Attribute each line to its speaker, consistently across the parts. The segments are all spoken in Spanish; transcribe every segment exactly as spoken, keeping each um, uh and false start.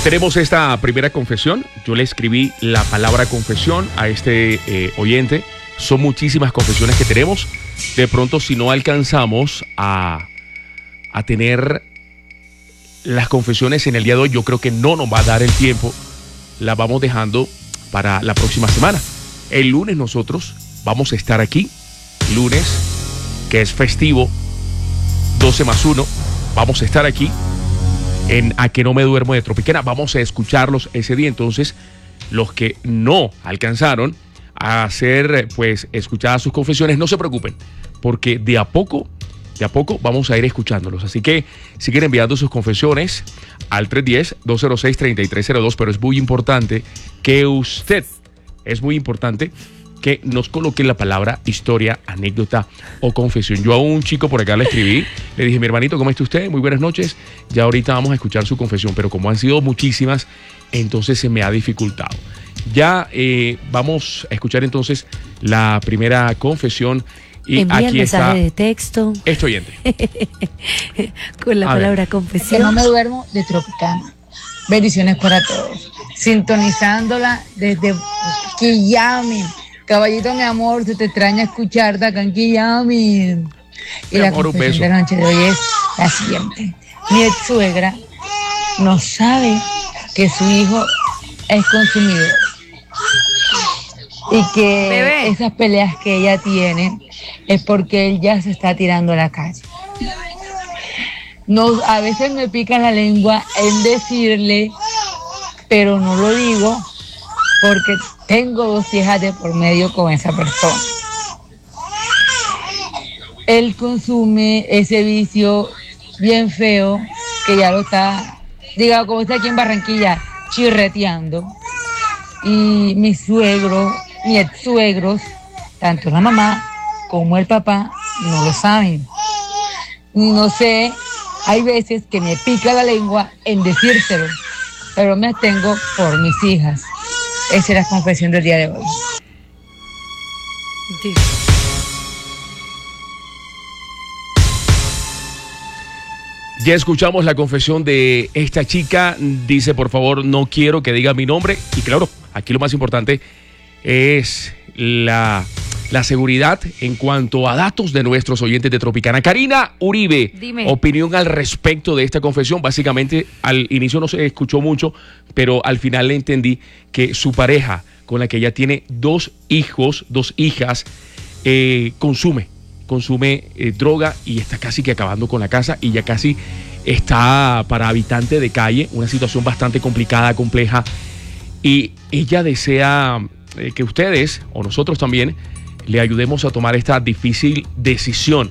Speaker 1: Tenemos esta primera confesión. Yo le escribí la palabra confesión a este eh, oyente. Son muchísimas confesiones que tenemos. De pronto, si no alcanzamos a, a tener las confesiones en el día de hoy, yo creo que no nos va a dar el tiempo. Las vamos dejando para la próxima semana. El lunes nosotros vamos a estar aquí. Lunes, que es festivo, doce más uno. Vamos a estar aquí en A Que No Me Duermo de Tropicana. Vamos a escucharlos ese día. Entonces, los que no alcanzaron a hacer, pues, escuchadas sus confesiones, no se preocupen, porque de a poco, de a poco vamos a ir escuchándolos. Así que siguen enviando sus confesiones al tres uno cero, dos cero seis, tres tres cero dos, pero es muy importante que usted, es muy importante que nos coloque la palabra historia, anécdota o confesión. Yo a un chico por acá le escribí, le dije, mi hermanito, ¿cómo está usted? Muy buenas noches. Ya ahorita vamos a escuchar su confesión, pero como han sido muchísimas, entonces se me ha dificultado. Ya eh, vamos a escuchar entonces la primera confesión. Y
Speaker 2: envía
Speaker 1: aquí
Speaker 2: el mensaje
Speaker 1: está
Speaker 2: de texto
Speaker 1: este oyente.
Speaker 2: con la
Speaker 1: A
Speaker 2: palabra
Speaker 1: ver.
Speaker 2: confesión.
Speaker 3: Que no me duermo de Tropicana. Bendiciones para todos. Sintonizándola desde Quillami. Caballito, mi amor, se te extraña escucharte acá en Quillami. Y
Speaker 1: Mi
Speaker 3: la
Speaker 1: amor, un
Speaker 3: confesión
Speaker 1: beso.
Speaker 3: de la noche de hoy es la siguiente. Mi ex suegra no sabe que su hijo es consumidor. Y que
Speaker 2: Bebé.
Speaker 3: esas peleas que ella tiene es porque él ya se está tirando a la calle. No, a veces me pica la lengua en decirle, pero no lo digo porque tengo dos hijas de por medio con esa persona. Él consume ese vicio bien feo que ya lo está, diga, como está aquí en Barranquilla, chirreteando. Y mis suegros, mis ex suegros, tanto la mamá como el papá, no lo saben. No sé, hay veces que me pica la lengua en decírselo, pero me abstengo por mis hijas. Esa es la confesión del día de hoy.
Speaker 2: Sí.
Speaker 1: Ya escuchamos la confesión de esta chica. Dice, por favor, no quiero que diga mi nombre. Y claro, aquí lo más importante es la, la seguridad en cuanto a datos de nuestros oyentes de Tropicana. Karina Uribe,
Speaker 2: Dime.
Speaker 1: opinión al respecto de esta confesión. Básicamente, al inicio no se escuchó mucho, pero al final le entendí que su pareja, con la que ella tiene dos hijos, dos hijas, eh, consume. consume eh, droga y está casi que acabando con la casa y ya casi está para habitante de calle, una situación bastante complicada, compleja, y ella desea eh, que ustedes o nosotros también le ayudemos a tomar esta difícil decisión.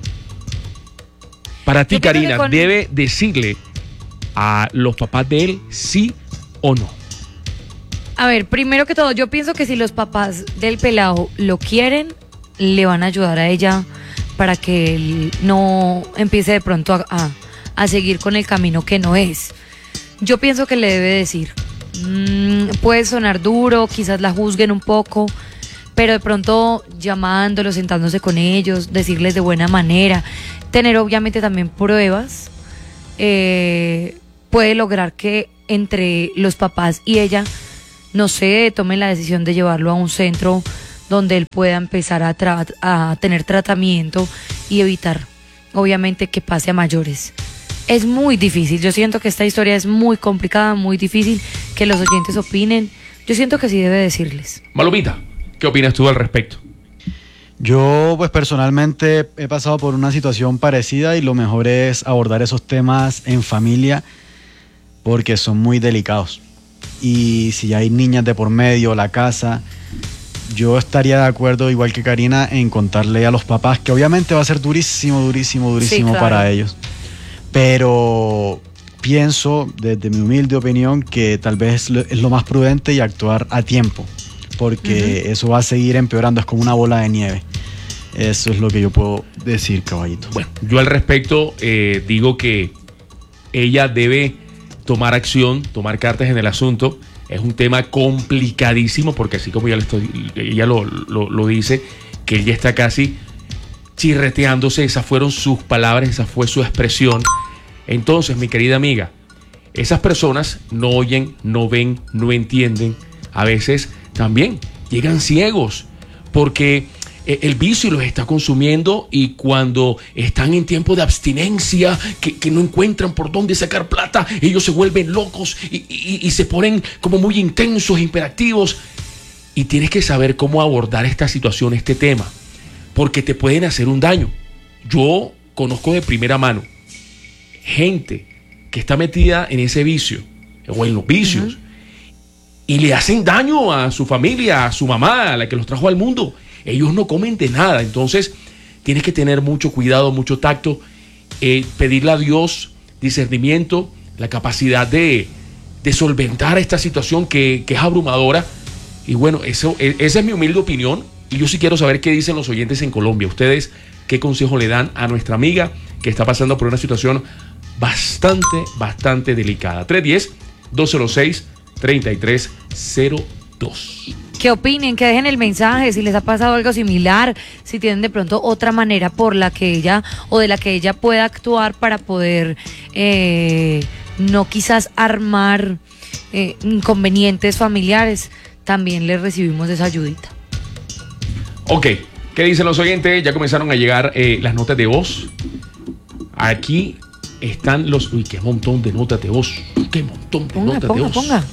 Speaker 1: Para ti,
Speaker 2: Yo pienso que
Speaker 1: Karina,
Speaker 2: con-
Speaker 1: ¿debe decirle a los papás de él sí o no?
Speaker 2: A ver, primero que todo, yo pienso que si los papás del pelado lo quieren, le van a ayudar a ella para que él no empiece de pronto a, a, a seguir con el camino que no es. Yo pienso que le debe decir, mmm, puede sonar duro, quizás la juzguen un poco, pero de pronto llamándolos, sentándose con ellos, decirles de buena manera, tener obviamente también pruebas, eh, puede lograr que entre los papás y ella, no sé, tomen la decisión de llevarlo a un centro donde él pueda empezar a, tra- a tener tratamiento y evitar, obviamente, que pase a mayores. Es muy difícil, yo siento que esta historia es muy complicada, muy difícil, que los oyentes opinen. Yo siento que sí debe decirles.
Speaker 1: Malumita, ¿qué opinas tú al respecto?
Speaker 4: Yo, pues personalmente he pasado por una situación parecida y lo mejor es abordar esos temas en familia porque son muy delicados. Y si hay niñas de por medio, la casa, yo estaría de acuerdo, igual que Karina, en contarle a los papás, que obviamente va a ser durísimo, durísimo, durísimo
Speaker 2: Sí, claro.
Speaker 4: para ellos. Pero pienso, desde mi humilde opinión, que tal vez es lo más prudente y actuar a tiempo, porque uh-huh. eso va a seguir empeorando, es como una bola de nieve. Eso es lo que yo puedo decir, caballito.
Speaker 1: Bueno, yo al respecto eh, digo que ella debe tomar acción, tomar cartas en el asunto. Es un tema complicadísimo porque así como ya le estoy, ella lo, lo, lo dice, que ella está casi chirreteándose, esas fueron sus palabras, esa fue su expresión. Entonces, mi querida amiga, esas personas no oyen, no ven, no entienden. A veces también llegan ciegos porque el vicio los está consumiendo, y cuando están en tiempo de abstinencia, que, que no encuentran por dónde sacar plata, ellos se vuelven locos y, y, y se ponen como muy intensos, hiperactivos. Y tienes que saber cómo abordar esta situación, este tema, porque te pueden hacer un daño. Yo conozco de primera mano gente que está metida en ese vicio o en los vicios, uh-huh, y le hacen daño a su familia, a su mamá, a la que los trajo al mundo. Ellos no comen de nada. Entonces tienes que tener mucho cuidado, mucho tacto, eh, pedirle a Dios discernimiento, la capacidad de, de solventar esta situación que, que es abrumadora. Y bueno, eso, esa es mi humilde opinión, y yo sí quiero saber qué dicen los oyentes en Colombia. Ustedes, ¿qué consejo le dan a nuestra amiga que está pasando por una situación bastante, bastante delicada? tres uno cero, dos cero seis, tres tres cero dos.
Speaker 2: Que opinen, que dejen el mensaje, si les ha pasado algo similar, si tienen de pronto otra manera por la que ella o de la que ella pueda actuar para poder eh, no quizás armar eh, inconvenientes familiares. También les recibimos esa ayudita.
Speaker 1: Ok, ¿qué dicen los oyentes? Ya comenzaron a llegar eh, las notas de voz. Aquí están los... Uy, qué montón de notas de voz. Qué montón de
Speaker 2: ponga,
Speaker 1: notas
Speaker 2: ponga,
Speaker 1: de voz.
Speaker 2: Ponga.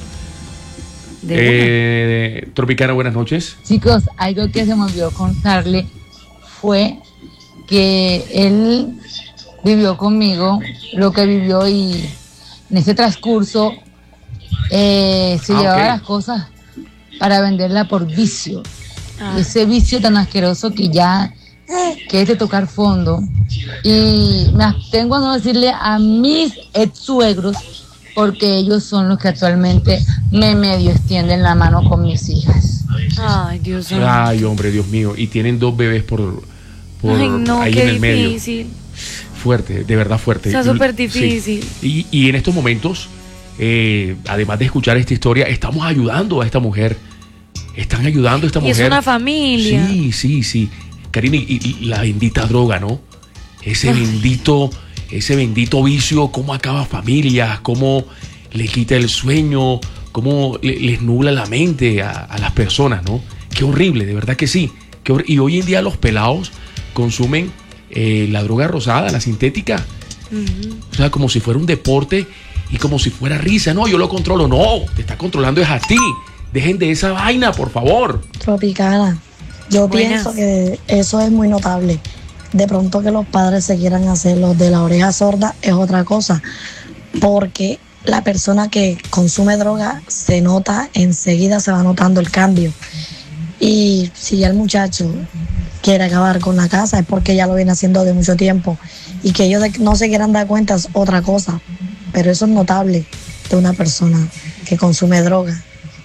Speaker 1: Eh, Tropicana, buenas noches.
Speaker 3: Chicos, algo que se me olvidó contarle fue que él vivió conmigo lo que vivió, y en ese transcurso eh, se
Speaker 1: ah,
Speaker 3: llevaba
Speaker 1: okay.
Speaker 3: las cosas para venderla por vicio.
Speaker 2: Ah.
Speaker 3: Ese vicio tan asqueroso que ya que es de tocar fondo. Y me abstengo a no decirle a mis ex suegros, porque ellos son los que actualmente me medio extienden la mano con mis hijas.
Speaker 2: Ay, Dios mío.
Speaker 1: Ay, hombre, Dios mío. Y tienen dos bebés por, por
Speaker 2: Ay, no,
Speaker 1: ahí
Speaker 2: qué
Speaker 1: en el medio.
Speaker 2: difícil.
Speaker 1: Fuerte, de verdad fuerte.
Speaker 2: Está súper difícil.
Speaker 1: Sí. Y, y en estos momentos, eh, además de escuchar esta historia, estamos ayudando a esta mujer. Están ayudando a esta
Speaker 2: y
Speaker 1: mujer.
Speaker 2: Es una familia.
Speaker 1: Sí, sí, sí. Karina, y, y la bendita droga, ¿no? Ese Ay. bendito, ese bendito vicio, cómo acaba familias, cómo le quita el sueño, cómo le, les nubla la mente a, a las personas, ¿no? Qué horrible, de verdad que sí. Qué hor- y hoy en día los pelados consumen eh, la droga rosada, la sintética. Uh-huh. O sea, como si fuera un deporte y como si fuera risa. No, yo lo controlo. No, te está controlando es a ti. Dejen de esa vaina, por favor.
Speaker 5: Tropicana, yo
Speaker 2: Buenas.
Speaker 5: pienso que eso es muy notable. De pronto que los padres se quieran hacer los de la oreja sorda es otra cosa, porque la persona que consume droga se nota, enseguida se va notando el cambio. Y si ya el muchacho quiere acabar con la casa es porque ya lo viene haciendo de mucho tiempo, y que ellos no se quieran dar cuenta es otra cosa, pero eso es notable de una persona que consume droga.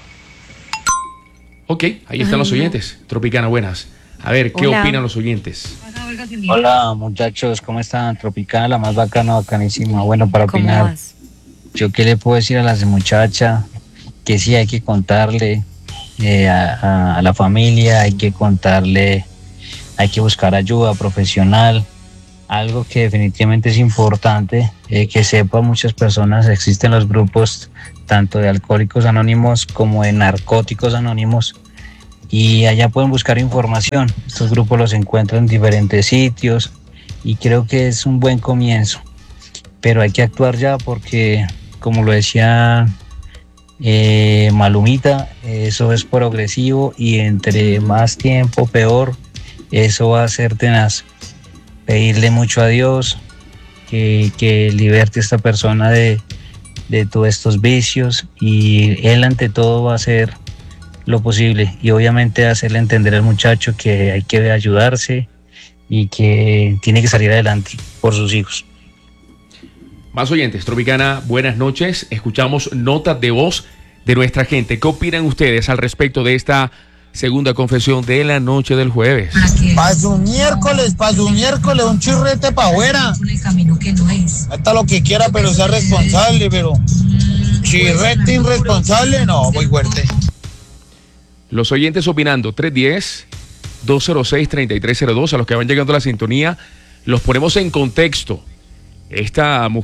Speaker 1: Ok, ahí están Ay, los oyentes. No. Tropicana, buenas. A ver, ¿qué Hola. opinan los oyentes?
Speaker 6: Hola, muchachos, ¿cómo están? Tropicana, la más bacana, bacanísima. Bueno, para opinar, vas? Yo qué le puedo decir a las muchachas, que sí hay que contarle eh, a, a, a la familia, hay que contarle, hay que buscar ayuda profesional. Algo que definitivamente es importante, eh, que sepan muchas personas, existen los grupos tanto de alcohólicos anónimos como de narcóticos anónimos, y allá pueden buscar información. Estos grupos los encuentran en diferentes sitios y creo que es un buen comienzo, pero hay que actuar ya porque, como lo decía eh, Malumita, eso es progresivo y entre más tiempo peor. Eso va a ser tenaz. Pedirle mucho a Dios que, que liberte a esta persona de, de todos estos vicios, y Él ante todo va a hacer lo posible, y obviamente hacerle entender al muchacho que hay que ayudarse y que tiene que salir adelante por sus hijos.
Speaker 1: Más oyentes, Tropicana, buenas noches. Escuchamos notas de voz de nuestra gente. ¿Qué opinan ustedes al respecto de esta segunda confesión de la noche del jueves?
Speaker 7: Para su miércoles, para su miércoles, un chirrete para afuera. Hasta lo que quiera, pero sea responsable, pero chirrete irresponsable, no, muy fuerte.
Speaker 1: Los oyentes opinando, tres uno cero, dos cero seis, tres tres cero dos, a los que van llegando a la sintonía, los ponemos en contexto. Esta mujer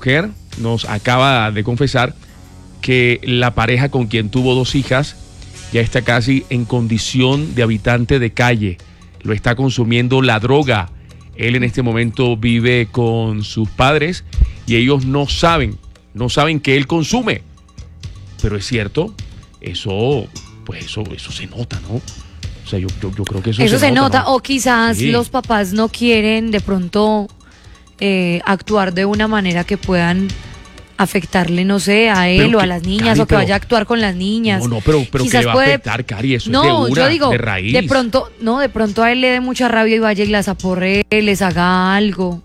Speaker 1: nos acaba de confesar que la pareja con quien tuvo dos hijas ya está casi en condición de habitante de calle. Lo está consumiendo la droga. Él en este momento vive con sus padres y ellos no saben, no saben que él consume. Pero es cierto, eso, pues eso, eso se nota, ¿no? O sea, yo, yo, yo creo que eso,
Speaker 2: eso se, se nota, nota
Speaker 1: ¿no?
Speaker 2: O quizás sí. Los papás no quieren de pronto eh, actuar de una manera que puedan afectarle, no sé, a él pero o a las niñas, Cari, o que vaya a actuar con las niñas.
Speaker 1: No, no, pero, pero
Speaker 2: quizás
Speaker 1: que le va
Speaker 2: puede,
Speaker 1: a afectar, Cari, eso
Speaker 2: no,
Speaker 1: es de una,
Speaker 2: yo digo,
Speaker 1: de raíz.
Speaker 2: De pronto, no, de pronto a él le dé mucha rabia y vaya y las aporre, les haga algo.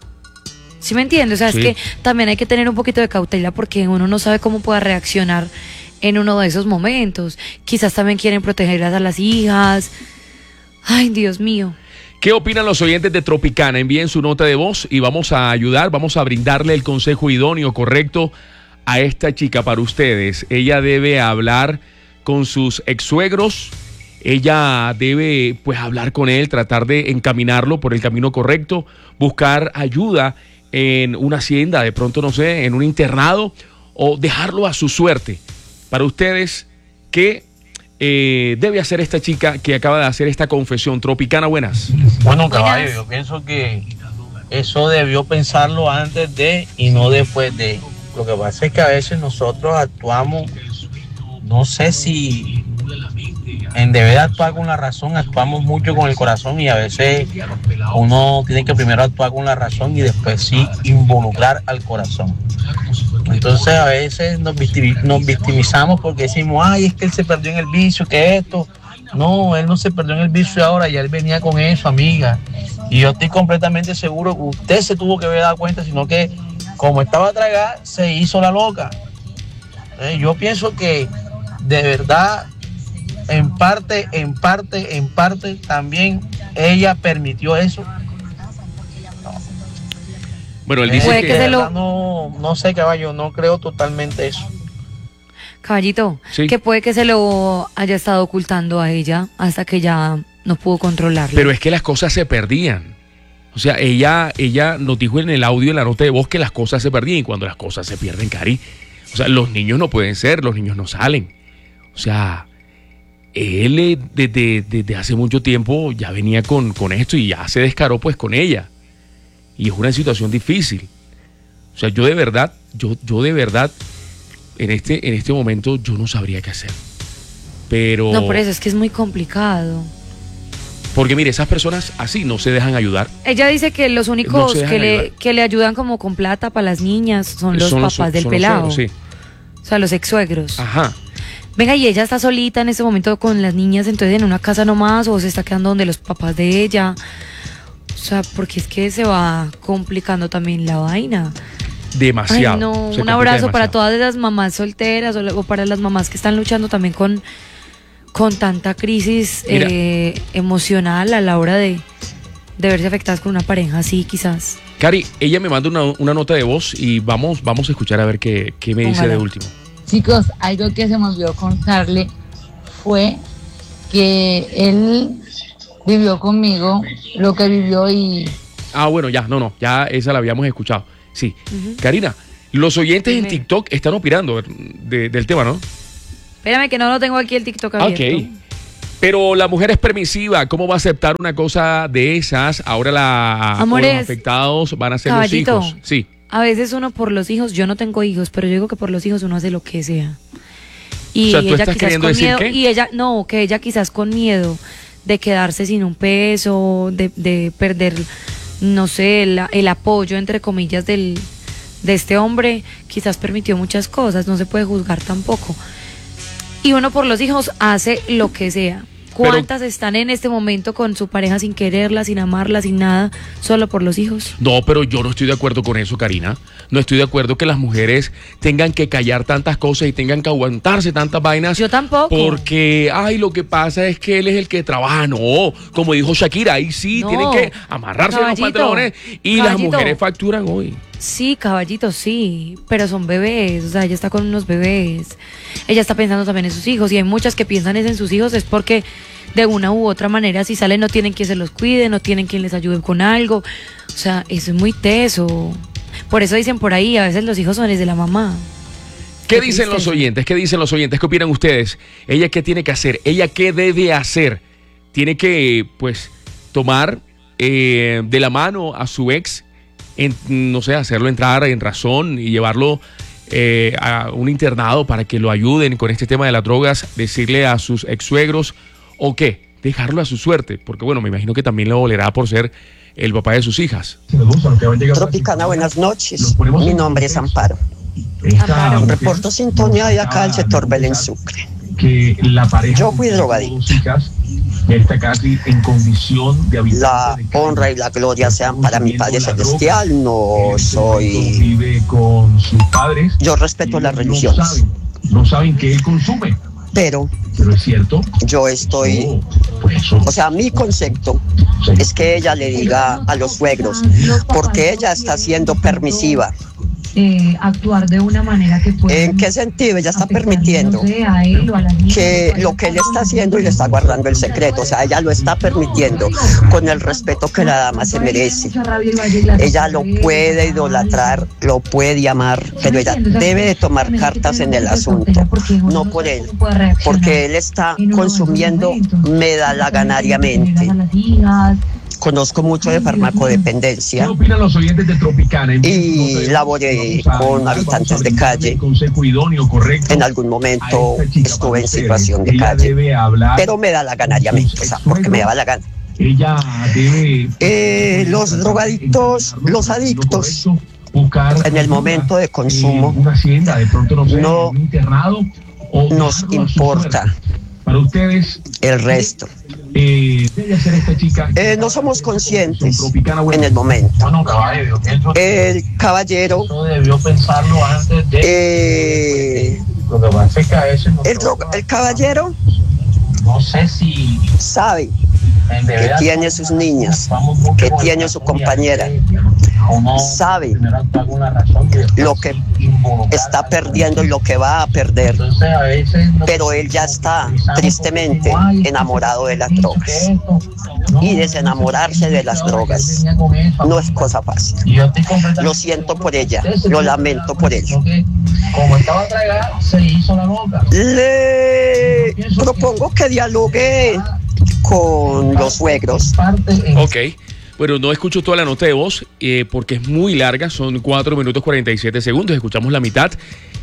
Speaker 2: ¿Sí me entiendes? O sea, sí. Es que también hay que tener un poquito de cautela porque uno no sabe cómo pueda reaccionar en uno de esos momentos. Quizás también quieren protegerlas a las hijas. Ay, Dios mío.
Speaker 1: ¿Qué opinan los oyentes de Tropicana? Envíen su nota de voz y vamos a ayudar, vamos a brindarle el consejo idóneo, correcto, a esta chica para ustedes. Ella debe hablar con sus ex-suegros, ella debe pues hablar con él, tratar de encaminarlo por el camino correcto, buscar ayuda en una hacienda, de pronto no sé, en un internado o dejarlo a su suerte. Para ustedes, ¿qué eh, debe hacer esta chica que acaba de hacer esta confesión? Tropicana, buenas.
Speaker 8: Bueno, caballo, yo pienso que eso debió pensarlo antes de y no después de. Lo que pasa es que a veces nosotros actuamos, no sé si en deber de actuar con la razón, actuamos mucho con el corazón y a veces uno tiene que primero actuar con la razón y después sí involucrar al corazón. Entonces a veces nos, victim- nos victimizamos porque decimos, ay, es que él se perdió en el vicio, que esto. No, él no se perdió en el vicio ahora, ya él venía con eso, amiga. Y yo estoy completamente seguro que usted se tuvo que haber dado cuenta, sino que como estaba tragada, se hizo la loca. Eh, yo pienso que de verdad, en parte, en parte, en parte, también ella permitió eso. No.
Speaker 1: Bueno, él dice
Speaker 2: Puede
Speaker 1: que,
Speaker 2: que se lo...
Speaker 8: no, no sé, caballo, no creo totalmente eso.
Speaker 2: Caballito,
Speaker 1: sí.
Speaker 2: Que puede que se lo haya estado ocultando a ella hasta que ya no pudo controlarlo.
Speaker 1: Pero es que las cosas se perdían. O sea, ella, ella nos dijo en el audio, en la nota de voz, que las cosas se perdían. Y cuando las cosas se pierden, Cari, o sea, los niños no pueden ser, los niños no salen. O sea, él desde, desde hace mucho tiempo ya venía con, con esto y ya se descaró pues con ella. Y es una situación difícil. O sea, yo de verdad, yo, yo de verdad, en este, en este momento yo no sabría qué hacer. Pero...
Speaker 2: No, por eso es que es muy complicado.
Speaker 1: Porque mire, esas personas así no se dejan ayudar.
Speaker 2: Ella dice que los únicos
Speaker 1: no
Speaker 2: que, le, que le ayudan como con plata para las niñas son los son papás los, del son pelado. Los suegros, sí. O sea, los ex-suegros.
Speaker 1: Ajá.
Speaker 2: Venga, y ella está solita en ese momento con las niñas, entonces en una casa nomás, o se está quedando donde los papás de ella. O sea, porque es que se va complicando también la vaina.
Speaker 1: Demasiado.
Speaker 2: Ay, no, un abrazo demasiado. Para todas las mamás solteras o, o para las mamás que están luchando también con... con tanta crisis eh, emocional a la hora de, de verse afectadas con una pareja así, quizás.
Speaker 1: Cari, ella me manda una, una nota de voz y vamos, vamos a escuchar a ver qué, qué me Póngala. Dice de último.
Speaker 3: Chicos, algo que se me olvidó contarle fue que él vivió conmigo lo que vivió y...
Speaker 1: Ah, bueno, ya, no, no, ya esa la habíamos escuchado. Sí. Uh-huh. Karina, los oyentes Dime. En TikTok están opinando de, del tema, ¿no?
Speaker 2: Espérame que no lo tengo aquí el TikTok abierto.
Speaker 1: Ok. Pero la mujer es permisiva. ¿Cómo va a aceptar una cosa de esas? Ahora la,
Speaker 2: Amores,
Speaker 1: los afectados van a ser
Speaker 2: Caballito,
Speaker 1: los hijos. Sí.
Speaker 2: A veces uno por los hijos, yo no tengo hijos, pero yo digo que por los hijos uno hace lo que sea. Y
Speaker 1: o sea, ¿tú
Speaker 2: ella
Speaker 1: estás
Speaker 2: quizás
Speaker 1: queriendo
Speaker 2: con
Speaker 1: decir
Speaker 2: miedo,
Speaker 1: qué?
Speaker 2: y ella, no, que ella quizás con miedo de quedarse sin un peso, de, de perder, no sé, el, el apoyo, entre comillas, del, de este hombre, quizás permitió muchas cosas, no se puede juzgar tampoco. Y uno por los hijos hace lo que sea. ¿Cuántas pero, están en este momento con su pareja sin quererla, sin amarla, sin nada, solo por los hijos?
Speaker 1: No, pero yo no estoy de acuerdo con eso, Karina. No estoy de acuerdo que las mujeres tengan que callar tantas cosas y tengan que aguantarse tantas vainas.
Speaker 2: Yo tampoco.
Speaker 1: Porque, ay, lo que pasa es que él es el que trabaja. No, como dijo Shakira, ahí sí
Speaker 2: no,
Speaker 1: tienen que amarrarse
Speaker 2: caballito,
Speaker 1: los pantalones y
Speaker 2: caballito.
Speaker 1: Las mujeres facturan hoy.
Speaker 2: Sí, caballito, sí, pero son bebés, o sea, ella está con unos bebés. Ella está pensando también en sus hijos y hay muchas que piensan en sus hijos es porque de una u otra manera si salen no tienen quien se los cuide, no tienen quien les ayude con algo. O sea, eso es muy teso. Por eso dicen por ahí, a veces los hijos son de la mamá.
Speaker 1: ¿Qué dicen los oyentes? ¿Qué dicen los oyentes? ¿Qué opinan ustedes? ¿Ella qué tiene que hacer? ¿Ella qué debe hacer? Tiene que, pues, tomar eh, de la mano a su ex, en, no sé, hacerlo entrar en razón y llevarlo eh, a un internado para que lo ayuden con este tema de las drogas, decirle a sus ex suegros, ¿o qué? Dejarlo a su suerte, porque bueno, me imagino que también le dolerá por ser el papá de sus hijas.
Speaker 9: Tropicana, buenas noches. Mi nombre es Amparo. Amparo. Reporto sintonía de acá del sector Belén Sucre. Yo fui drogadicto. La honra y la gloria sean para mi Padre Celestial. No soy... Yo respeto las religiones. No saben que él consume. Pero, pero es cierto, yo estoy, oh, pues o sea, mi concepto sí. es que ella le diga a los suegros, porque ella está siendo permisiva. Eh, actuar de una manera que pueda... ¿En qué sentido? Ella está permitiendo a él o a la niña, que lo que él está haciendo y le está guardando el secreto, o sea, ella lo está permitiendo con el respeto que la dama se merece. Ella lo puede idolatrar, lo puede amar, pero ella debe de tomar cartas en el asunto, no por él, porque él está consumiendo medalaganariamente. Conozco mucho de farmacodependencia y laboré con habitantes de calle. En algún momento estuve en situación de calle, pero me da la ganariamente, o sea, porque me daba la gana. Eh, los drogadictos, los adictos, en el momento de consumo, no nos importa el resto. Eh, eh, no somos conscientes en el momento. El caballero eh, el, el caballero sabe que tiene sus niñas, que tiene su compañera, sabe lo que está perdiendo y lo que va a perder, pero él ya está tristemente enamorado de las drogas, y desenamorarse de las drogas no es cosa fácil. Lo siento por ella, lo lamento por ella. Le propongo que dialogue con los suegros.
Speaker 1: Ok, bueno, no escucho toda la nota de voz eh, porque es muy larga, son cuatro minutos cuarenta y siete segundos, escuchamos la mitad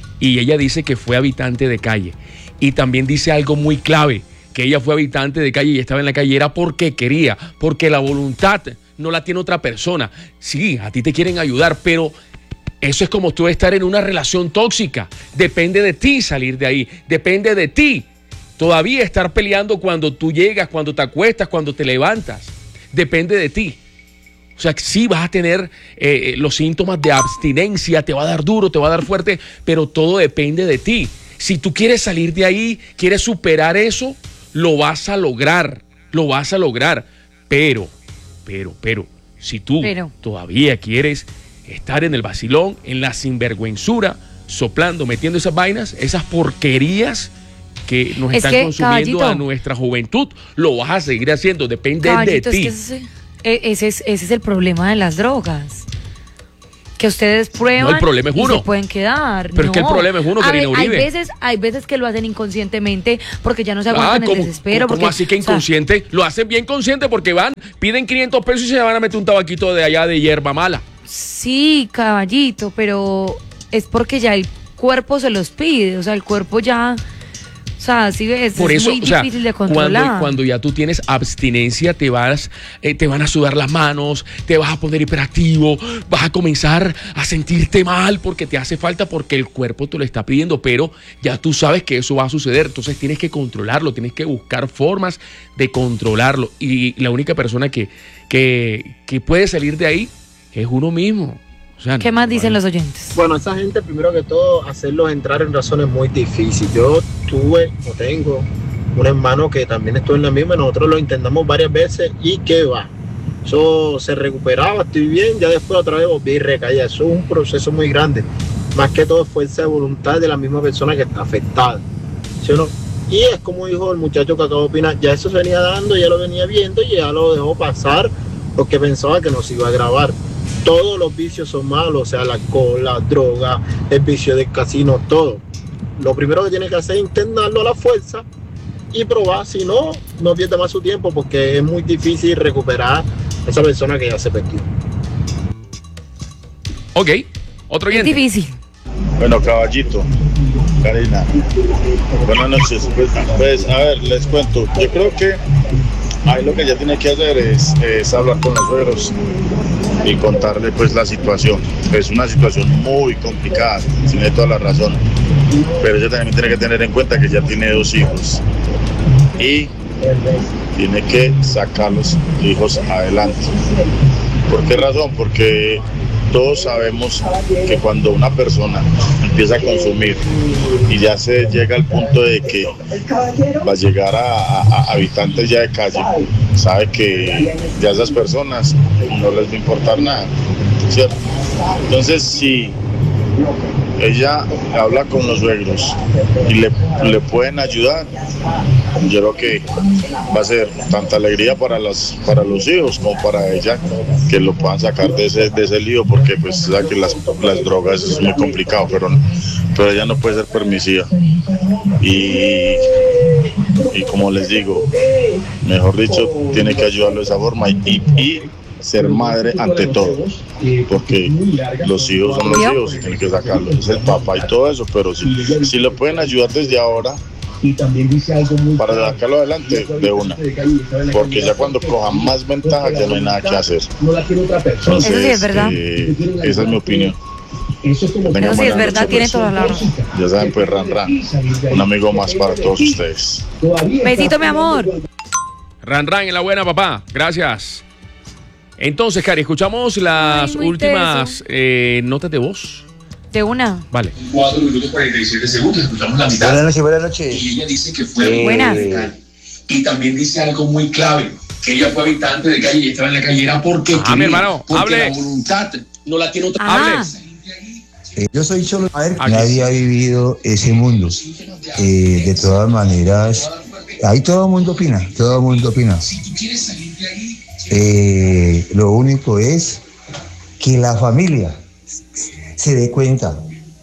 Speaker 1: y ella dice que fue habitante de calle y también dice algo muy clave, que ella fue habitante de calle y estaba en la calle era porque quería, porque la voluntad no la tiene otra persona. Sí, a ti te quieren ayudar, pero eso es como tú estar en una relación tóxica, depende de ti salir de ahí, depende de ti. Todavía estar peleando cuando tú llegas, cuando te acuestas, cuando te levantas. Depende de ti. O sea, sí vas a tener eh, los síntomas de abstinencia, te va a dar duro, te va a dar fuerte, pero todo depende de ti. Si tú quieres salir de ahí, quieres superar eso, lo vas a lograr, lo vas a lograr. Pero, pero, pero, si tú pero. todavía quieres estar en el vacilón, en la sinvergüenzura, soplando, metiendo esas vainas, esas porquerías que nos es están que, consumiendo caballito, a nuestra juventud, lo vas a seguir haciendo, depende de ti.
Speaker 2: Es que ese, ese, es, ese es el problema de las drogas. Que ustedes prueban no, el problema es uno. Y se pueden quedar.
Speaker 1: Pero no. es que el problema es uno, Karina Uribe.
Speaker 2: Hay veces, hay veces que lo hacen inconscientemente porque ya no se aguantan ah, el desespero.
Speaker 1: ¿Cómo
Speaker 2: porque,
Speaker 1: así que inconsciente? O sea, lo hacen bien consciente porque van, piden quinientos pesos y se van a meter un tabaquito de allá de hierba mala.
Speaker 2: Sí, caballito, pero es porque ya el cuerpo se los pide. O sea, el cuerpo ya... O sea, sí ves,
Speaker 1: Por
Speaker 2: es
Speaker 1: eso,
Speaker 2: muy
Speaker 1: o sea,
Speaker 2: difícil de controlar.
Speaker 1: Cuando, cuando ya tú tienes abstinencia, te vas, eh, te van a sudar las manos, te vas a poner hiperactivo, vas a comenzar a sentirte mal porque te hace falta, porque el cuerpo te lo está pidiendo, pero ya tú sabes que eso va a suceder, entonces tienes que controlarlo, tienes que buscar formas de controlarlo. Y la única persona que, que, que puede salir de ahí es uno mismo. O sea,
Speaker 2: ¿qué
Speaker 1: no,
Speaker 2: más dicen
Speaker 1: no,
Speaker 2: los oyentes?
Speaker 10: Bueno, esa gente, primero que todo, hacerlos entrar en razón es muy difícil. Yo tuve o tengo un hermano que también estuvo en la misma, nosotros lo intentamos varias veces y que va. Eso se recuperaba, estoy bien, ya después otra vez volví y recaía. Eso es un proceso muy grande. Más que todo fuerza de voluntad de la misma persona que está afectada. ¿Sí o no? Y es como dijo el muchacho que acabo de opinar, ya eso se venía dando, ya lo venía viendo y ya lo dejó pasar porque pensaba que nos iba a grabar. todos los vicios son malos, o sea, el alcohol, la droga, el vicio del casino, todo. Lo primero que tiene que hacer es intentarlo a la fuerza y probar, si no, no pierda más su tiempo porque es muy difícil recuperar a esa persona que ya se perdió.
Speaker 1: Ok, otro oyente.
Speaker 2: Es difícil.
Speaker 11: Bueno, caballito, Karina, buenas noches. Pues, pues, a ver, les cuento. Yo creo que ahí lo que ella tiene que hacer es, es hablar con los suegros y contarle pues la situación. Es una situación muy complicada, tiene toda la razón. Pero ella también tiene que tener en cuenta que ella tiene dos hijos y tiene que sacar los hijos adelante. ¿Por qué razón? Porque todos sabemos que cuando una persona empieza a consumir y ya se llega al punto de que va a llegar a, a, a habitantes ya de calle, sabe que ya esas personas no les va a importar nada, ¿cierto? Entonces, si ella habla con los suegros y le, le pueden ayudar, yo creo que va a ser tanta alegría para las para los hijos como para ella, que lo puedan sacar de ese, de ese lío, porque pues sabe que las, las drogas es muy complicado, pero, pero ella no puede ser permisiva y, y como les digo, mejor dicho, tiene que ayudarlo de esa forma y, y ser madre ante todo, porque los hijos son los hijos y tienen que sacarlos, es el papá y todo eso, pero si, si lo pueden ayudar desde ahora para sacarlo adelante, de una, porque ya cuando cojan más ventaja ya no hay nada que hacer. Entonces,
Speaker 2: eso sí es verdad.
Speaker 11: Eh, esa es mi opinión.
Speaker 2: Eso sí es verdad, tiene toda la razón.
Speaker 11: Ya saben, pues Ran Ran, un amigo más para todos ustedes.
Speaker 2: Besito, mi amor.
Speaker 1: Ran Ran en la buena, papá. Gracias. Entonces, Cari, escuchamos las
Speaker 2: Ay,
Speaker 1: últimas eh, notas de voz.
Speaker 2: De una.
Speaker 1: Vale.
Speaker 12: cuatro minutos cuarenta y siete segundos, escuchamos la mitad.
Speaker 9: Buenas noches, buenas noches.
Speaker 12: Y ella dice que fue
Speaker 9: Eh,
Speaker 2: Buenas.
Speaker 12: y también dice algo muy clave, que ella fue habitante de calle y estaba en la calle, era porque
Speaker 1: Ah, mi hermano,
Speaker 12: porque
Speaker 1: hable.
Speaker 12: la voluntad no la tiene otra.
Speaker 2: Ah.
Speaker 13: Eh, yo soy Cholo. A ver,
Speaker 1: Aquí.
Speaker 13: nadie ha vivido ese mundo. Eh, de todas maneras, ahí todo el mundo opina, todo el mundo opina. Eh, lo único es que la familia se dé cuenta.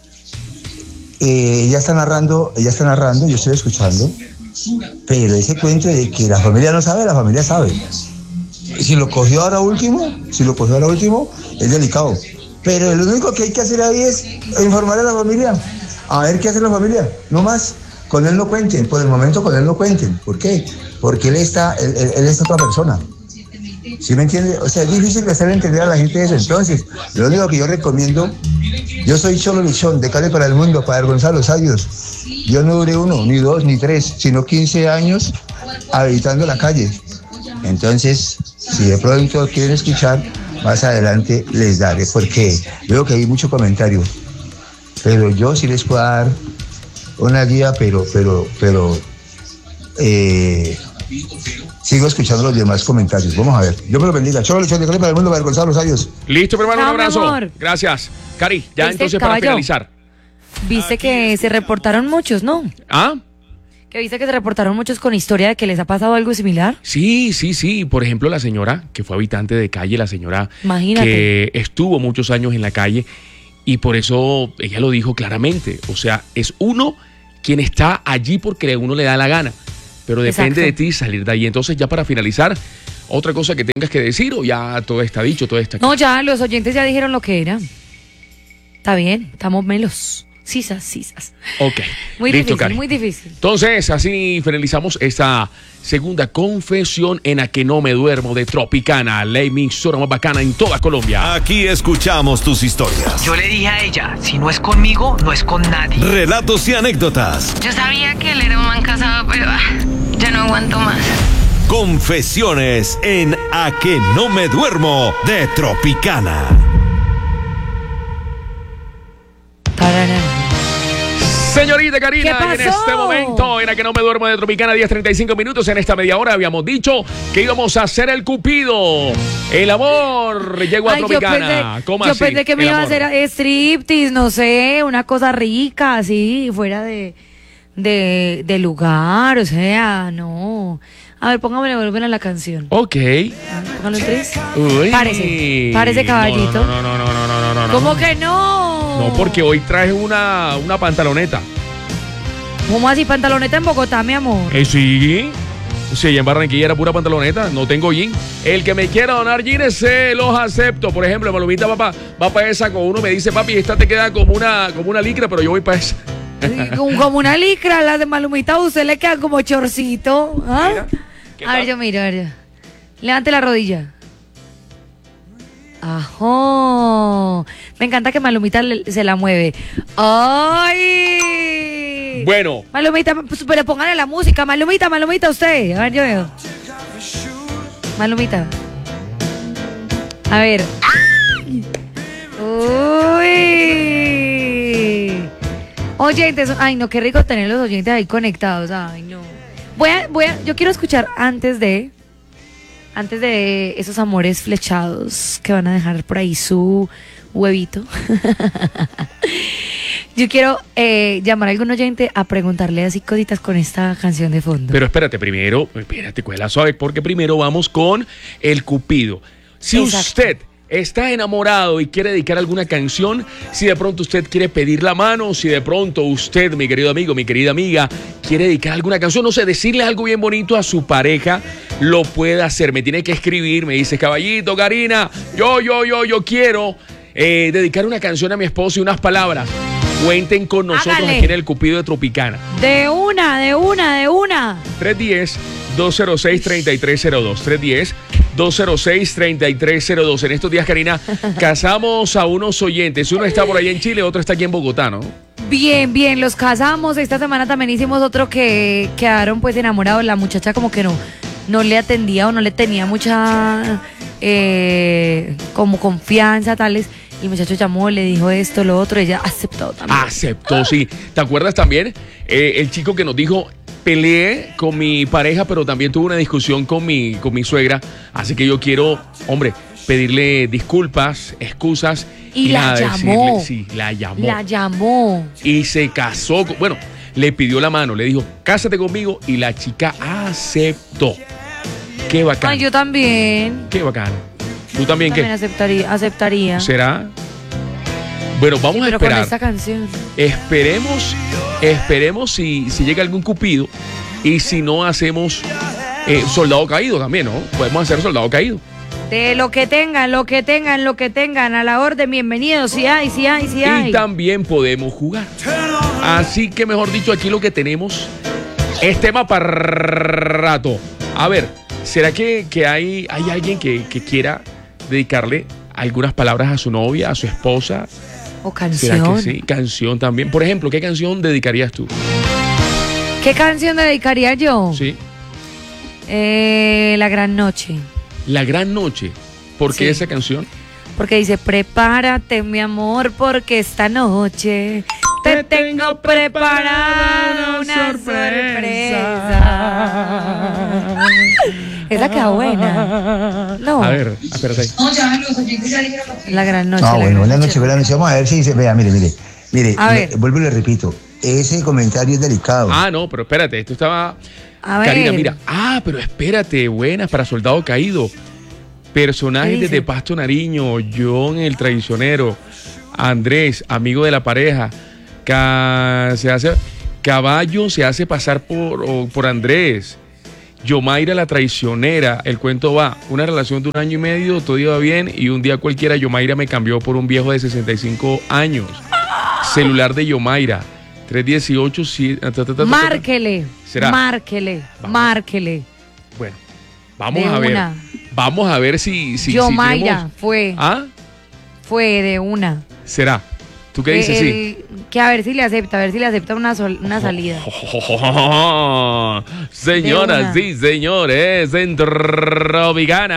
Speaker 13: Eh, ella está narrando, ella está narrando, yo estoy escuchando, pero ese cuento de que la familia no sabe, la familia sabe. Si lo cogió ahora último, si lo cogió ahora último, es delicado. Pero lo único que hay que hacer ahí es informar a la familia, a ver qué hace la familia, no más. Con él no cuenten, por el momento con él no cuenten. ¿Por qué? Porque él está, él, él, él es otra persona. ¿Sí me entiende? O sea, es difícil hacerle entender a la gente eso. Entonces, lo único que yo recomiendo, yo soy Cholo Luchón, de Cali para el mundo, para Gonzalo Sayos. Yo no duré uno, ni dos, ni tres, sino quince años habitando la calle. Entonces, si de pronto quieren escuchar, más adelante les daré, porque veo que hay mucho comentario. Pero yo sí les puedo dar una guía, pero, pero, pero, eh, sigo escuchando los demás comentarios. Vamos a ver. Dios me lo bendiga. Cholo Luchón, de Cali para el mundo, para Gonzalo Sayos.
Speaker 1: Listo, mi hermano, un
Speaker 2: Chao, mi
Speaker 1: abrazo.
Speaker 2: amor.
Speaker 1: Gracias. Cari, ya
Speaker 2: ¿Viste,
Speaker 1: entonces para
Speaker 2: caballo?
Speaker 1: finalizar.
Speaker 2: Viste que se reportaron muchos, ¿no?
Speaker 1: ¿Ah?
Speaker 2: Que viste que se reportaron muchos con historia de que les ha pasado algo similar.
Speaker 1: Sí, sí, sí. Por ejemplo, la señora que fue habitante de calle, la señora
Speaker 2: Imagínate.
Speaker 1: que estuvo muchos años en la calle y por eso ella lo dijo claramente. O sea, es uno quien está allí porque a uno le da la gana, pero depende
Speaker 2: Exacto.
Speaker 1: de ti salir de ahí. Entonces, ya para finalizar, otra cosa que tengas que decir o ya todo está dicho, todo está...
Speaker 2: No, ya los oyentes ya dijeron lo que era. Está bien, estamos melos. Sisas, sisas.
Speaker 1: Ok.
Speaker 2: Muy
Speaker 1: Listo,
Speaker 2: difícil,
Speaker 1: Cari.
Speaker 2: muy difícil.
Speaker 1: Entonces, así finalizamos esta segunda confesión en A que no me duermo de Tropicana, la emisora más bacana en toda Colombia.
Speaker 14: Aquí escuchamos tus historias.
Speaker 15: Yo le dije a ella, si no es conmigo, no es con nadie.
Speaker 14: Relatos y anécdotas.
Speaker 16: Yo sabía que él era un man casado, pero ah, ya no aguanto más.
Speaker 14: Confesiones en A que no me duermo de Tropicana.
Speaker 1: Señorita Karina,
Speaker 2: ¿Qué
Speaker 1: en
Speaker 2: pasó?
Speaker 1: este momento, en A que no me duermo de Tropicana, diez treinta y cinco minutos. En esta media hora habíamos dicho que íbamos a hacer el cupido. El amor llegó a
Speaker 2: Ay, yo
Speaker 1: Tropicana.
Speaker 2: pensé,
Speaker 1: ¿Cómo
Speaker 2: yo
Speaker 1: así?
Speaker 2: pensé que me
Speaker 1: El
Speaker 2: iba a
Speaker 1: amor.
Speaker 2: hacer striptease, no sé, una cosa rica, así, fuera de, de, de lugar, o sea, no. A ver, póngame el volumen a la canción.
Speaker 1: Ok.
Speaker 2: Póngalo en tres.
Speaker 1: Uy.
Speaker 2: Párese. Párese, caballito.
Speaker 1: No, no, no, no, no, no, no, no.
Speaker 2: ¿Cómo que no?
Speaker 1: No, porque hoy traje una, una pantaloneta.
Speaker 2: ¿Cómo así? Pantaloneta en Bogotá, mi amor.
Speaker 1: Eh, sí. Sí, en Barranquilla era pura pantaloneta, no tengo jean. El que me quiera donar jeans, se los acepto. Por ejemplo, Malumita papá va para esa con uno, me dice, papi, esta te queda como una, como una licra, pero yo voy para esa.
Speaker 2: Como una licra, las de Malumita a usted le quedan como chorcito. ¿Ah? A ver, yo miro, a ver. Levante la rodilla. Ajo. Me encanta que Malumita le, se la mueve. ¡Ay!
Speaker 1: Bueno.
Speaker 2: Malumita, pero póngale la música. Malumita, Malumita, usted. A ver, yo veo. Malumita. A ver. ¡Ay! ¡Uy! Oyentes. Ay, no, qué rico tener los oyentes ahí conectados. Ay, no. Voy a, voy a, yo quiero escuchar antes de... Antes de esos amores flechados que van a dejar por ahí su huevito. Yo quiero eh, llamar a algún oyente a preguntarle así cositas con esta canción de fondo.
Speaker 1: Pero espérate, primero, espérate, cuela suave, porque primero vamos con el Cupido. Si
Speaker 2: Exacto.
Speaker 1: usted está enamorado y quiere dedicar alguna canción, si de pronto usted quiere pedir la mano, si de pronto usted, mi querido amigo, mi querida amiga, quiere dedicar alguna canción, no sé, decirle algo bien bonito a su pareja, lo puede hacer. Me tiene que escribir, me dice, caballito, Karina, yo, yo, yo, yo quiero eh, dedicar una canción a mi esposo y unas palabras. Cuenten con nosotros.
Speaker 2: Hágale.
Speaker 1: Aquí en el Cupido de Tropicana.
Speaker 2: De una, de una, de una.
Speaker 1: tres uno cero, dos cero seis, tres tres cero dos. tres uno cero, dos cero seis, tres tres cero dos. En estos días, Karina, casamos a unos oyentes. Uno está por allá en Chile, otro está aquí en Bogotá, ¿no?
Speaker 2: Bien, bien, los casamos. Esta semana también hicimos otro que quedaron pues enamorados. La muchacha como que no, no le atendía o no le tenía mucha eh, como confianza, tales. El muchacho llamó, le dijo esto, lo otro, ella aceptó también.
Speaker 1: Aceptó, sí. ¿Te acuerdas también? Eh, el chico que nos dijo, peleé con mi pareja, pero también tuve una discusión con mi, con mi suegra. Así que yo quiero, hombre, pedirle disculpas, excusas.
Speaker 2: Y la
Speaker 1: nada,
Speaker 2: llamó.
Speaker 1: decirle, sí, la llamó.
Speaker 2: La llamó.
Speaker 1: Y se casó. Con, bueno, le pidió la mano, le dijo, cásate conmigo. Y la chica aceptó. Qué bacán.
Speaker 2: Ay, yo también.
Speaker 1: Qué bacán. ¿Tú también,
Speaker 2: También
Speaker 1: qué?
Speaker 2: aceptaría, aceptaría.
Speaker 1: ¿Será? Bueno, vamos
Speaker 2: Sí,
Speaker 1: a
Speaker 2: pero
Speaker 1: esperar.
Speaker 2: con esta canción.
Speaker 1: Esperemos, esperemos si, si llega algún cupido. Y si no, hacemos eh, soldado caído también, ¿no? Podemos hacer soldado caído.
Speaker 2: De lo que tengan, lo que tengan, lo que tengan, a la orden, bienvenidos. Si hay, si hay, si hay.
Speaker 1: Y también podemos jugar. Así que, mejor dicho, aquí lo que tenemos es tema para rato. A ver, ¿será que, que hay, hay alguien que, que quiera dedicarle algunas palabras a su novia, a su esposa?
Speaker 2: O canción.
Speaker 1: ¿Será que sí? Canción también. Por ejemplo, ¿qué canción dedicarías tú?
Speaker 2: ¿Qué canción dedicaría yo?
Speaker 1: Sí.
Speaker 2: Eh, La Gran Noche.
Speaker 1: La Gran Noche. ¿Por qué
Speaker 2: Sí.
Speaker 1: esa canción?
Speaker 2: Porque dice, prepárate, mi amor, porque esta noche te tengo preparada una sorpresa. Esa queda buena. No.
Speaker 1: A ver, espérate.
Speaker 2: La Gran Noche.
Speaker 13: Ah,
Speaker 2: la
Speaker 13: bueno,
Speaker 2: gran
Speaker 13: buenas
Speaker 2: noche.
Speaker 13: noches, buenas noches. Vamos a ver si dice, vea, mire, mire, mire,
Speaker 2: A
Speaker 13: le-
Speaker 2: ver.
Speaker 13: vuelvo y le repito, ese comentario es delicado.
Speaker 1: Ah, no, pero espérate, esto estaba...
Speaker 2: A ver.
Speaker 1: Karina, mira. Ah, pero espérate, buenas para Soldado Caído.
Speaker 2: ¿Qué
Speaker 1: Personajes
Speaker 2: dice?
Speaker 1: de Pasto Nariño, John el Traicionero, Andrés, amigo de la pareja, Ca- se hace, Caballo se hace pasar por, o- por Andrés, Yomaira la Traicionera, el cuento va, una relación de un año y medio, todo iba bien y un día cualquiera Yomaira me cambió por un viejo de sesenta y cinco años. Celular de Yomaira, tres uno ocho, siete, ta, ta, ta, ta, ta.
Speaker 2: Márquele.
Speaker 1: ¿Será?
Speaker 2: Márquele. Márquele.
Speaker 1: Bueno, vamos
Speaker 2: De
Speaker 1: a ver.
Speaker 2: una.
Speaker 1: Vamos a ver si, si,
Speaker 2: Yo,
Speaker 1: si
Speaker 2: Mayra,
Speaker 1: tenemos-
Speaker 2: fue.
Speaker 1: ¿Ah?
Speaker 2: Fue de una.
Speaker 1: ¿Será? ¿Tú qué dices? Sí.
Speaker 2: El- Que a ver si le acepta, a ver si le acepta una, sol- una salida.
Speaker 1: Señoras
Speaker 2: De una.
Speaker 1: y señores, en Tropicana.